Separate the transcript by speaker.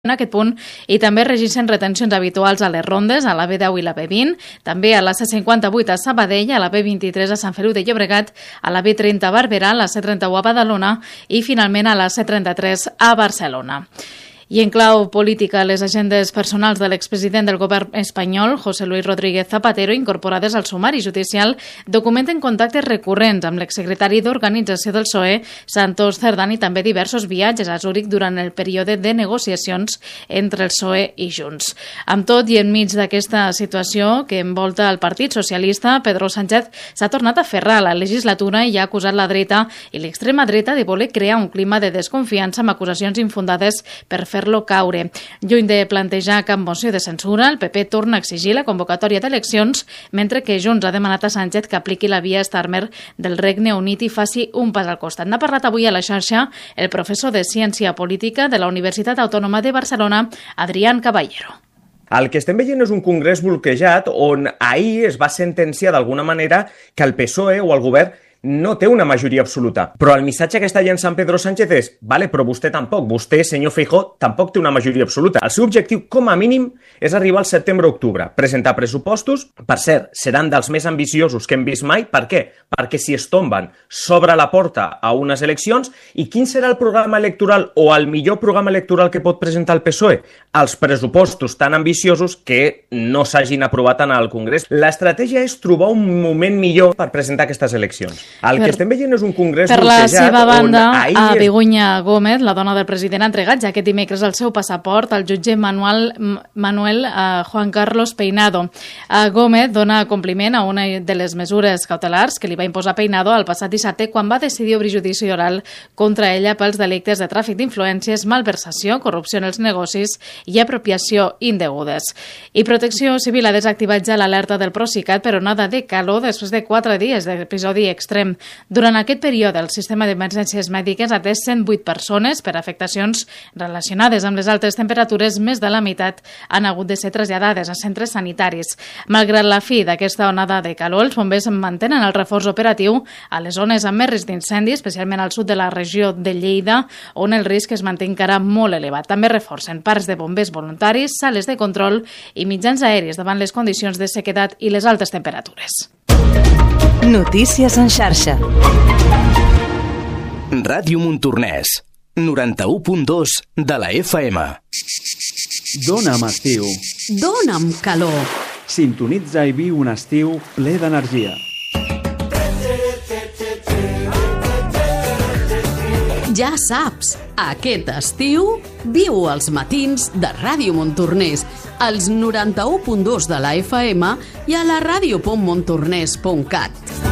Speaker 1: en aquest punt i també registren retencions habituals a les rondes, a la B10 i la B20, també a la C58 a Sabadell, a la B23 a Sant Feliu de Llobregat, a la B30 a Barberà, a la C31 a Badalona i finalment a la C33 a Barcelona. I en clau política, les agendes personals de l'expresident del govern espanyol, José Luis Rodríguez Zapatero, incorporades al sumari judicial, documenten contactes recurrents amb l'exsecretari d'Organització del PSOE, Santos Cerdán, i també diversos viatges a Zúrich durant el període de negociacions entre el PSOE i Junts. Amb tot i enmig d'aquesta situació que envolta el Partit Socialista, Pedro Sánchez s'ha tornat a aferrar a la legislatura i ha acusat la dreta i l'extrema dreta de voler crear un clima de desconfiança amb acusacions infundades per fer-lo caure. Lluny de plantejar cap moció de censura, el PP torna a exigir la convocatòria d'eleccions, mentre que Junts ha demanat a Sánchez que apliqui la via Starmer del Regne Unit i faci un pas al costat. N'ha parlat avui a la xarxa el professor de Ciència Política de la Universitat Autònoma de Barcelona, Adrián Caballero.
Speaker 2: El que estem veient és un congrés bloquejat on ahir es va sentenciar d'alguna manera que el PSOE o el govern no té una majoria absoluta. Però el missatge que està llançant Pedro Sánchez és vale, però vostè tampoc. Vostè, senyor Feijóo, tampoc té una majoria absoluta. El seu objectiu, com a mínim, és arribar al setembre-octubre. Presentar pressupostos, per cert, seran dels més ambiciosos que hem vist mai. Per què? Perquè si es tomben, s'obre la porta a unes eleccions. I quin serà el programa electoral o el millor programa electoral que pot presentar el PSOE? Els pressupostos tan ambiciosos que no s'hagin aprovat en el Congrés. L'estratègia és trobar un moment millor per presentar aquestes eleccions. El que estem veient és un congrés bloquejat.
Speaker 1: Per la seva banda, a Begoña Gómez, la dona del president, ha entregat ja aquest dimecres el seu passaport al jutge Manuel Juan Carlos Peinado. Gómez dona compliment a una de les mesures cautelars que li va imposar Peinado el passat dissabte quan va decidir obrir judici oral contra ella pels delictes de tràfic d'influències, malversació, corrupció en els negocis i apropiació indegudes. I Protecció Civil ha desactivat ja l'alerta del Procicat per onada de calor després de 4 dies d'episodi extrem. Durant aquest període, el sistema d'emergències mèdiques ha atès 108 persones per afectacions relacionades amb les altes temperatures. Més de la meitat han hagut de ser traslladades a centres sanitaris. Malgrat la fi d'aquesta onada de calor, els bombers mantenen el reforç operatiu a les zones amb més risc d'incendi, especialment al sud de la regió de Lleida, on el risc es manté encara molt elevat. També reforcen parcs de bombers voluntaris, sales de control i mitjans aèris davant les condicions de sequedat i les altes temperatures.
Speaker 3: Notícies en xarxa.
Speaker 4: Ràdio Montornès, 91.2 de la FM.
Speaker 5: Dóna'm estiu.
Speaker 6: Dóna'm calor.
Speaker 5: Sintonitza i viu un estiu ple d'energia.
Speaker 6: Ja saps, aquest estiu viu els matins de Ràdio Montornès, als 91.2 de la FM i a la ràdio.montornès.cat.